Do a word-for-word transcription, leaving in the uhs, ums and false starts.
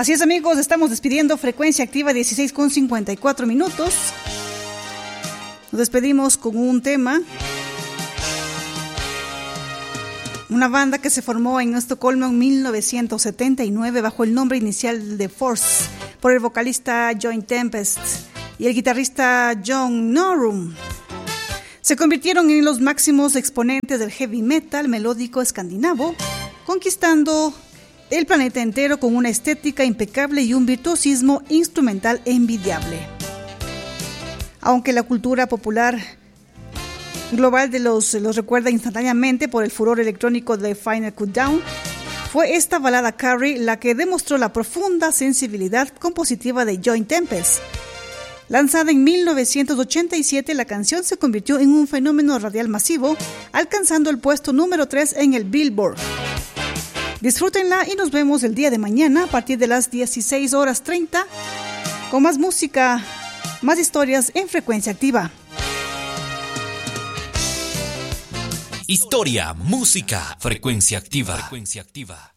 Así es, amigos, estamos despidiendo Frecuencia Activa, dieciséis con cincuenta y cuatro minutos. Nos despedimos con un tema. Una banda que se formó en Estocolmo en mil novecientos setenta y nueve bajo el nombre inicial de Force, por el vocalista Joy Tempest y el guitarrista John Norum. Se convirtieron en los máximos exponentes del heavy metal melódico escandinavo, conquistando el planeta entero con una estética impecable y un virtuosismo instrumental envidiable. Aunque la cultura popular global de los, los recuerda instantáneamente por el furor electrónico de Final Countdown, fue esta balada Carrie la que demostró la profunda sensibilidad compositiva de Joy Tempest. Lanzada en mil novecientos ochenta y siete, la canción se convirtió en un fenómeno radial masivo, alcanzando el puesto número tres en el Billboard. Disfrútenla y nos vemos el día de mañana a partir de las dieciséis horas treinta con más música, más historias en Frecuencia Activa. Historia, música, Frecuencia Activa. Frecuencia Activa.